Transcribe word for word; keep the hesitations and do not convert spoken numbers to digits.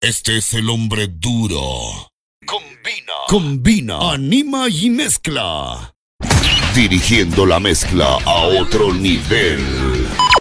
Este es el hombre duro. Combina, combina, anima y mezcla. Dirigiendo la mezcla a otro nivel.